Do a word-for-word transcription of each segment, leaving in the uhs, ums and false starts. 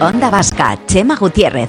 Onda Vasca, Chema Gutiérrez.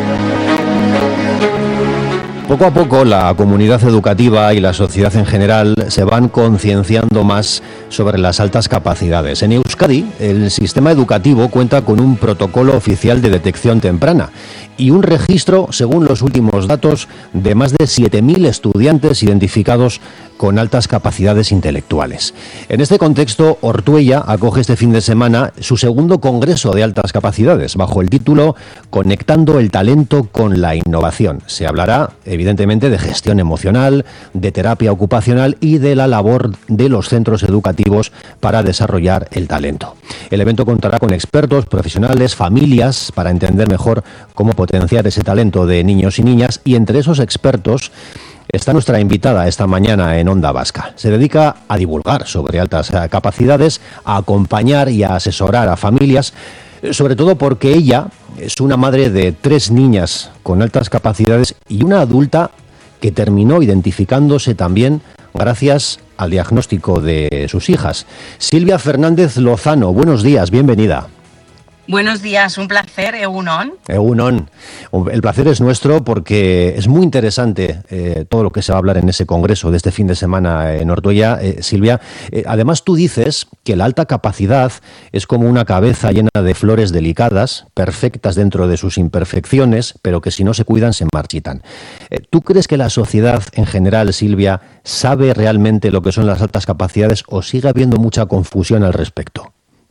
Poco a poco la comunidad educativa y la sociedad en general se van concienciando más sobre las altas capacidades. En Euskadi, el sistema educativo cuenta con un protocolo oficial de detección temprana y un registro, según los últimos datos, de más de siete mil estudiantes identificados con altas capacidades intelectuales. En este contexto, Ortuella acoge este fin de semana su segundo congreso de altas capacidades, bajo el título Conectando el talento con la innovación. Se hablará, evidentemente, de gestión emocional, de terapia ocupacional y de la labor de los centros educativos para desarrollar el talento. El evento contará con expertos, profesionales, familias, para entender mejor cómo potenciar ese talento de niños y niñas, y entre esos expertos está nuestra invitada esta mañana en Onda Vasca. Se dedica a divulgar sobre altas capacidades, a acompañar y a asesorar a familias, sobre todo porque ella es una madre de tres niñas con altas capacidades y una adulta que terminó identificándose también gracias al diagnóstico de sus hijas. Silvia Fernández Lozano, buenos días, bienvenida. Buenos días, un placer, Egunon. Egunon. El placer es nuestro porque es muy interesante eh, todo lo que se va a hablar en ese congreso de este fin de semana en Ortuella. Eh, Silvia, eh, además tú dices que la alta capacidad es como una cabeza llena de flores delicadas, perfectas dentro de sus imperfecciones, pero que si no se cuidan se marchitan. Eh, ¿Tú crees que la sociedad en general, Silvia, sabe realmente lo que son las altas capacidades o sigue habiendo mucha confusión al respecto?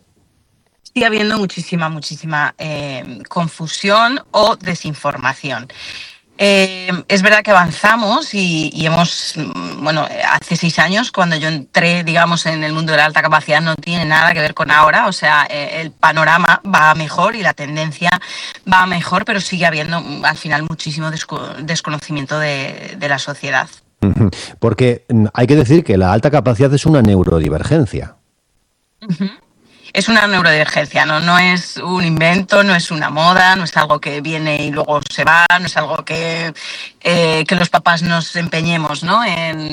Sigue habiendo muchísima, muchísima eh, confusión o desinformación. Eh, es verdad que avanzamos y, y hemos, bueno, hace seis años cuando yo entré, digamos, en el mundo de la alta capacidad no tiene nada que ver con ahora, o sea, eh, el panorama va mejor y la tendencia va mejor, pero sigue habiendo al final muchísimo desco- desconocimiento de, de la sociedad. Porque hay que decir que la alta capacidad es una neurodivergencia. Uh-huh. Es una neurodivergencia, ¿no? No es un invento, no es una moda, no es algo que viene y luego se va, no es algo que, eh, que los papás nos empeñemos, ¿no? en,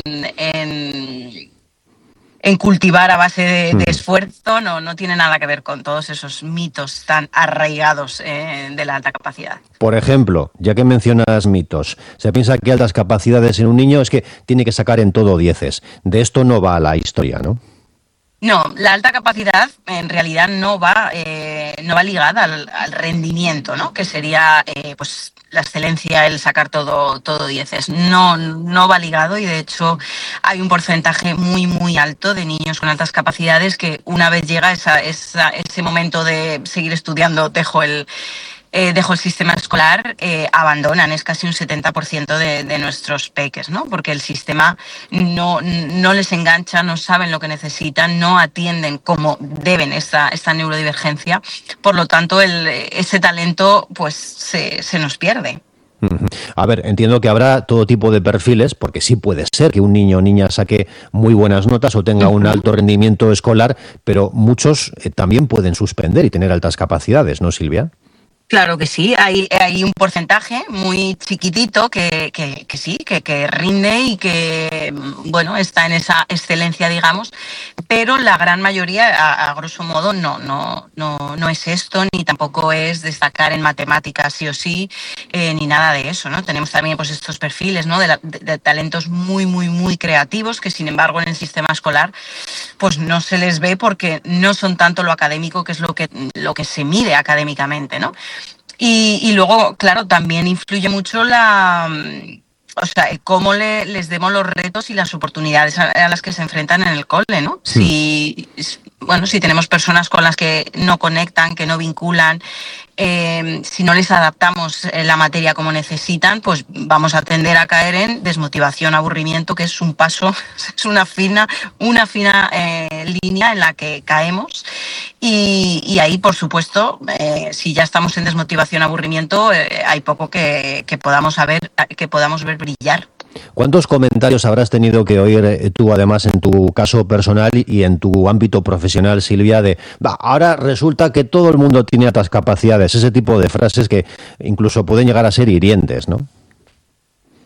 en, en cultivar a base de, de esfuerzo. No, no tiene nada que ver con todos esos mitos tan arraigados eh, de la alta capacidad. Por ejemplo, ya que mencionas mitos, se piensa que altas capacidades en un niño es que tiene que sacar en todo dieces. De esto no va la historia, ¿no? No, la alta capacidad en realidad no va, eh, no va ligada al, al rendimiento, ¿no? Que sería eh, pues la excelencia, el sacar todo, todo dieces. No, no va ligado y de hecho hay un porcentaje muy, muy alto de niños con altas capacidades que una vez llega esa, esa, ese momento de seguir estudiando, dejo el... Eh, dejo el sistema escolar, eh, abandonan, es casi un setenta por ciento de, de nuestros peques, ¿no? Porque el sistema no, no les engancha, no saben lo que necesitan, no atienden como deben esta, esta neurodivergencia, por lo tanto el, ese talento pues se, se nos pierde. A ver, entiendo que habrá todo tipo de perfiles, porque sí puede ser que un niño o niña saque muy buenas notas o tenga un alto rendimiento escolar, pero muchos eh, también pueden suspender y tener altas capacidades, ¿no, Silvia? Claro que sí, hay, hay un porcentaje muy chiquitito que, que, que sí, que, que rinde y que, bueno, está en esa excelencia, digamos, pero la gran mayoría, a, a grosso modo, no, no, no, no es esto, ni tampoco es destacar en matemáticas sí o sí, eh, ni nada de eso, ¿no? Tenemos también pues estos perfiles, ¿no? de, la, de, de talentos muy, muy, muy creativos que, sin embargo, en el sistema escolar pues no se les ve porque no son tanto lo académico, que es lo que, lo que se mide académicamente, ¿no? Y, y luego, claro, también influye mucho la, o sea, cómo le, les demos los retos y las oportunidades a, a las que se enfrentan en el cole, ¿no? Sí. Si, bueno, si tenemos personas con las que no conectan, que no vinculan, eh, si no les adaptamos la materia como necesitan, pues vamos a tender a caer en desmotivación, aburrimiento, que es un paso, es una fina, una fina eh, línea en la que caemos. Y, y ahí, por supuesto, eh, si ya estamos en desmotivación, aburrimiento, eh, hay poco que, que podamos saber, que podamos ver brillar. ¿Cuántos comentarios habrás tenido que oír eh, tú, además, en tu caso personal y en tu ámbito profesional, Silvia, de va, ahora resulta que todo el mundo tiene altas capacidades? Ese tipo de frases que incluso pueden llegar a ser hirientes, ¿no?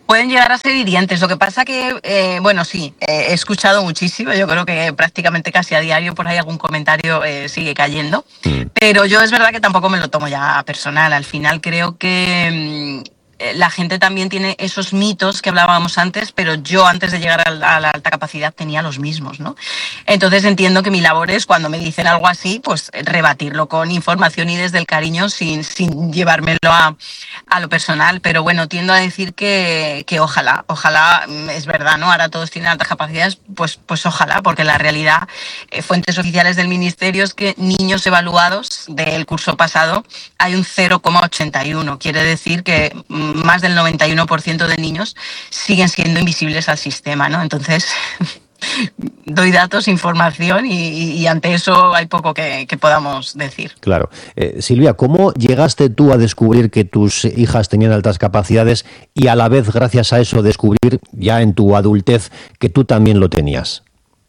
Pueden llegar a ser hirientes. Lo que pasa que, eh, bueno, sí, eh, he escuchado muchísimo. Yo creo que prácticamente casi a diario por ahí algún comentario eh, sigue cayendo. Mm. Pero yo es verdad que tampoco me lo tomo ya personal. Al final creo que mmm, la gente también tiene esos mitos que hablábamos antes, pero yo antes de llegar a la, a la alta capacidad tenía los mismos, ¿no? Entonces entiendo que mi labor es, cuando me dicen algo así, pues rebatirlo con información y desde el cariño, sin, sin llevármelo a, a lo personal. Pero bueno, tiendo a decir que, que ojalá, ojalá, es verdad, ¿no? Ahora todos tienen altas capacidades, pues, pues ojalá, porque la realidad, eh, fuentes oficiales del Ministerio, es que niños evaluados del curso pasado hay un cero coma ochenta y uno. Quiere decir que más del noventa y uno por ciento de niños siguen siendo invisibles al sistema, ¿no? Entonces, doy datos, información y, y ante eso hay poco que, que podamos decir. Claro. Eh, Silvia, ¿cómo llegaste tú a descubrir que tus hijas tenían altas capacidades y a la vez, gracias a eso, descubrir ya en tu adultez que tú también lo tenías?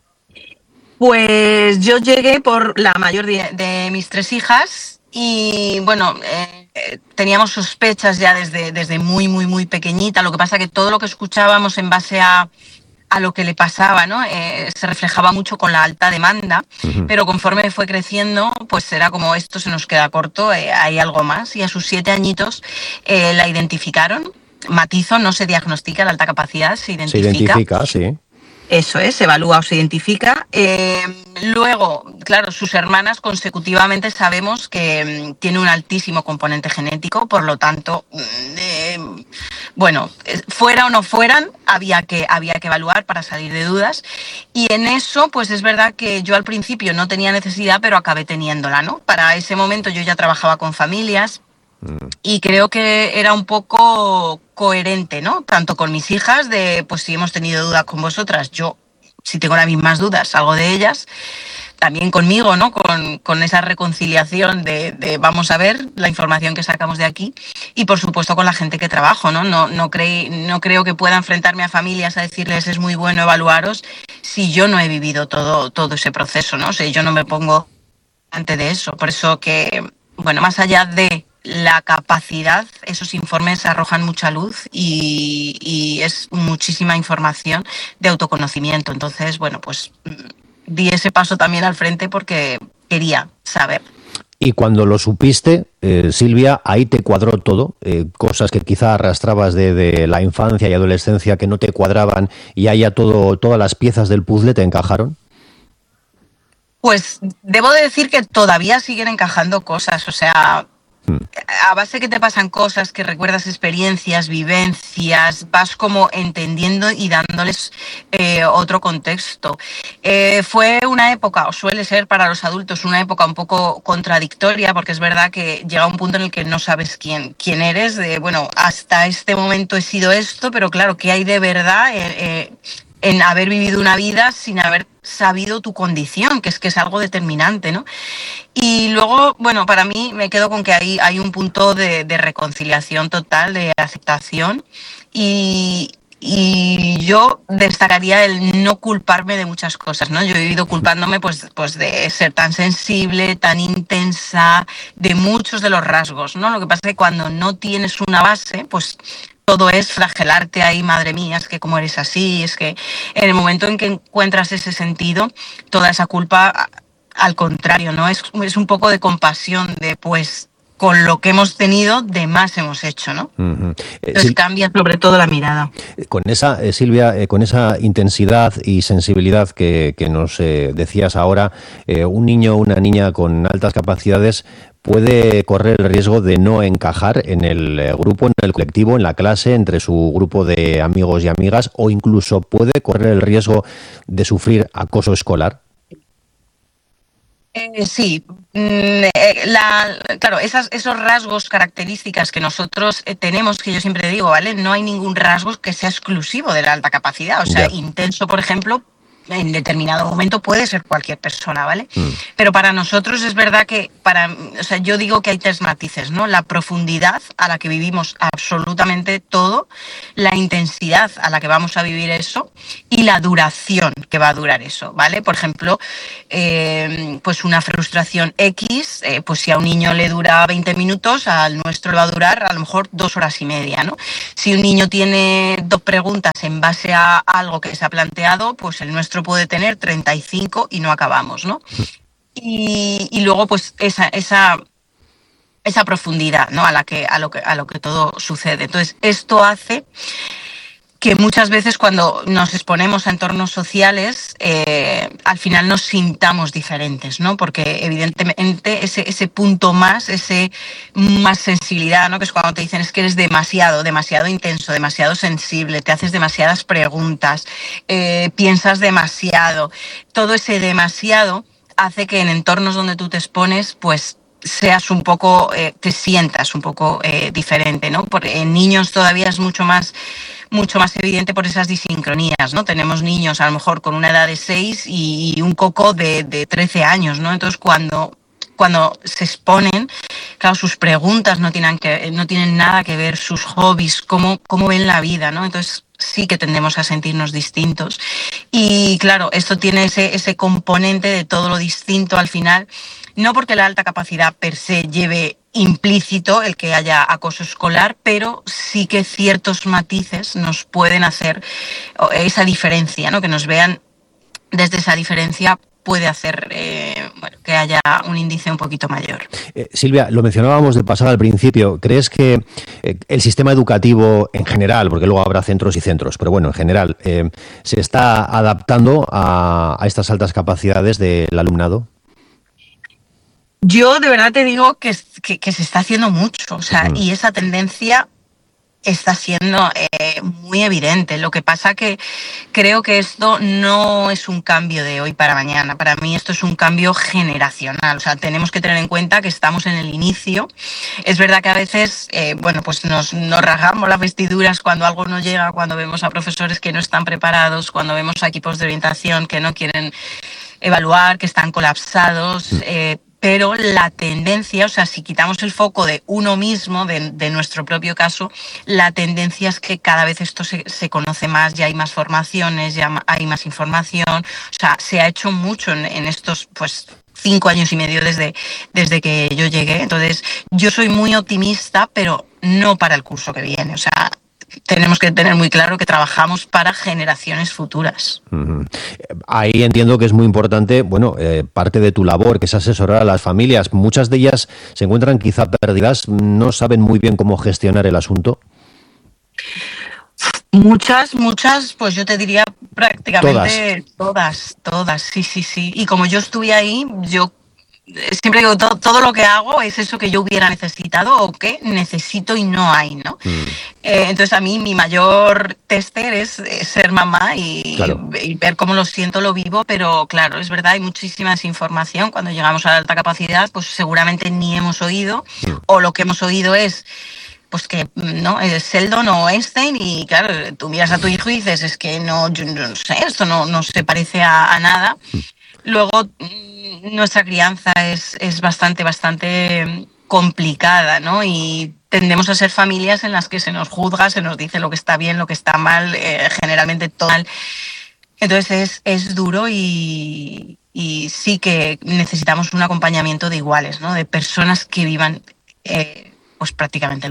Pues yo llegué por la mayor de, de mis tres hijas. Y bueno, eh, teníamos sospechas ya desde, desde muy, muy, muy pequeñita. Lo que pasa que todo lo que escuchábamos en base a, a lo que le pasaba, ¿no? Eh, se reflejaba mucho con la alta demanda, uh-huh. Pero conforme fue creciendo, pues era como, esto se nos queda corto, eh, hay algo más. Y a sus siete añitos eh, la identificaron. Matizo, no se diagnostica la alta capacidad, se identifica. Se identifica, sí. Eso es, se evalúa o se identifica. Eh, luego, claro, sus hermanas consecutivamente sabemos que mm, tiene un altísimo componente genético, por lo tanto, eh, bueno, fuera o no fueran, había que, había que evaluar para salir de dudas. Y en eso, pues es verdad que yo al principio no tenía necesidad, pero acabé teniéndola, ¿no? Para ese momento yo ya trabajaba con familias. Y creo que era un poco coherente, ¿no? Tanto con mis hijas, de pues si hemos tenido dudas con vosotras, yo si tengo las mismas dudas salgo de ellas, también conmigo, ¿no? Con, con esa reconciliación de, de vamos a ver la información que sacamos de aquí, y por supuesto con la gente que trabajo, ¿no? No, no, creí, no creo que pueda enfrentarme a familias a decirles es muy bueno evaluaros si yo no he vivido todo, todo ese proceso, ¿no? O sea, yo no me pongo ante de eso. Por eso que, bueno, más allá de la capacidad, esos informes arrojan mucha luz y, y es muchísima información de autoconocimiento. Entonces, bueno, pues di ese paso también al frente porque quería saber. Y cuando lo supiste, eh, Silvia, ahí te cuadró todo, eh, cosas que quizá arrastrabas de, de la infancia y adolescencia que no te cuadraban, y ahí ya todo, todas las piezas del puzzle te encajaron. Pues debo de decir que todavía siguen encajando cosas, o sea, a base que te pasan cosas, que recuerdas experiencias, vivencias, vas como entendiendo y dándoles eh, otro contexto. Eh, fue una época, o suele ser para los adultos, una época un poco contradictoria, porque es verdad que llega un punto en el que no sabes quién, quién eres, de bueno, hasta este momento he sido esto, pero claro, ¿qué hay de verdad eh, eh, en haber vivido una vida sin haber sabido tu condición, que es que es algo determinante, ¿no? Y luego, bueno, para mí me quedo con que hay, hay un punto de, de reconciliación total, de aceptación, y, y yo destacaría el no culparme de muchas cosas, ¿no? Yo he vivido culpándome pues, pues de ser tan sensible, tan intensa, de muchos de los rasgos, ¿no? Lo que pasa es que cuando no tienes una base, pues todo es flagelarte ahí, madre mía, es que cómo eres así, es que en el momento en que encuentras ese sentido, toda esa culpa, al contrario, ¿no? Es, es un poco de compasión, de pues con lo que hemos tenido, de más hemos hecho, ¿no? Uh-huh. Entonces Sil- cambia sobre todo la mirada. Con esa, eh, Silvia, eh, con esa intensidad y sensibilidad que, que nos eh, decías ahora, eh, un niño o una niña con altas capacidades puede correr el riesgo de no encajar en el grupo, en el colectivo, en la clase, entre su grupo de amigos y amigas, o incluso puede correr el riesgo de sufrir acoso escolar. Eh, sí, mm, la, claro, esas, esos rasgos, características que nosotros eh, tenemos, que yo siempre digo, ¿vale? No hay ningún rasgo que sea exclusivo de la alta capacidad. O sea, yeah. Intenso, por ejemplo, en determinado momento puede ser cualquier persona, ¿vale? Mm. Pero para nosotros es verdad que, para, o sea, yo digo que hay tres matices, ¿no? La profundidad a la que vivimos absolutamente todo, la intensidad a la que vamos a vivir eso y la duración que va a durar eso, ¿vale? Por ejemplo, eh, pues una frustración X, eh, pues si a un niño le dura veinte minutos, al nuestro le va a durar a lo mejor dos horas y media, ¿no? Si un niño tiene dos preguntas en base a algo que se ha planteado, pues el nuestro puede tener treinta y cinco y no acabamos, ¿no? Y, y luego pues esa, esa, esa profundidad, ¿no? A la que, a lo que, a lo que todo sucede. Entonces, esto hace que muchas veces cuando nos exponemos a entornos sociales, eh, al final nos sintamos diferentes, ¿no? Porque evidentemente ese, ese punto más, ese más sensibilidad, ¿no? Que es cuando te dicen es que eres demasiado, demasiado intenso, demasiado sensible, te haces demasiadas preguntas, eh, piensas demasiado. Todo ese demasiado hace que en entornos donde tú te expones, pues seas un poco, eh, te sientas un poco eh, diferente, ¿no? Porque en niños todavía es mucho más mucho más evidente por esas disincronías, ¿no? Tenemos niños a lo mejor con una edad de seis y un coco de, de trece años, ¿no? Entonces cuando, cuando se exponen, claro, sus preguntas no tienen, que, no tienen nada que ver, sus hobbies, cómo, cómo ven la vida, ¿no? Entonces sí que tendemos a sentirnos distintos. Y claro, esto tiene ese, ese componente de todo lo distinto al final, no porque la alta capacidad per se lleve implícito el que haya acoso escolar, pero sí que ciertos matices nos pueden hacer esa diferencia, ¿no? Que nos vean desde esa diferencia puede hacer eh, bueno, que haya un índice un poquito mayor. Eh, Silvia, lo mencionábamos de pasada al principio. ¿Crees que eh, el sistema educativo en general, porque luego habrá centros y centros, pero bueno, en general, eh, se está adaptando a, a estas altas capacidades del alumnado? Yo de verdad te digo que, que, que se está haciendo mucho, o sea, uh-huh. y esa tendencia está siendo eh, muy evidente. Lo que pasa que creo que esto no es un cambio de hoy para mañana. Para mí esto es un cambio generacional. O sea, tenemos que tener en cuenta que estamos en el inicio. Es verdad que a veces, eh, bueno, pues nos, nos rasgamos las vestiduras cuando algo no llega, cuando vemos a profesores que no están preparados, cuando vemos a equipos de orientación que no quieren evaluar, que están colapsados. Eh, pero la tendencia, o sea, si quitamos el foco de uno mismo, de, de nuestro propio caso, la tendencia es que cada vez esto se, se conoce más, ya hay más formaciones, ya hay más información, o sea, se ha hecho mucho en, en estos, pues, cinco años y medio desde, desde que yo llegué. Entonces, yo soy muy optimista, pero no para el curso que viene, o sea, tenemos que tener muy claro que trabajamos para generaciones futuras. Uh-huh. Ahí entiendo que es muy importante, bueno, eh, parte de tu labor, que es asesorar a las familias. Muchas de ellas se encuentran quizá perdidas, no saben muy bien cómo gestionar el asunto. Muchas, muchas, pues yo te diría prácticamente todas, todas, todas, sí, sí, sí. Y como yo estuve ahí, yo siempre digo, todo, todo lo que hago es eso que yo hubiera necesitado o que necesito y no hay, ¿no? Mm. Eh, entonces a mí mi mayor tester es, es ser mamá y, claro. y ver cómo lo siento, lo vivo, pero claro, es verdad, hay muchísima desinformación. Cuando llegamos a la alta capacidad, pues seguramente ni hemos oído, mm. o lo que hemos oído es pues que no es Sheldon o Einstein y claro, tú miras a tu hijo y dices, es que no, yo no sé, esto no, no se parece a, a nada. Mm. Luego nuestra crianza es, es bastante, bastante complicada, ¿no? Y tendemos a ser familias en las que se nos juzga, se nos dice lo que está bien, lo que está mal, eh, generalmente todo mal. Entonces es, es duro y, y sí que necesitamos un acompañamiento de iguales, ¿no? De personas que vivan eh, pues prácticamente